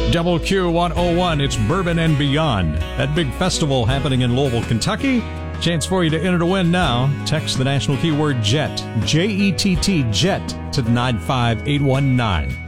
Double Q 101, it's Bourbon and Beyond. That big festival happening in Louisville, Kentucky. Chance for you to enter to win now. Text the national keyword JET, J-E-T-T, JET, to 95819.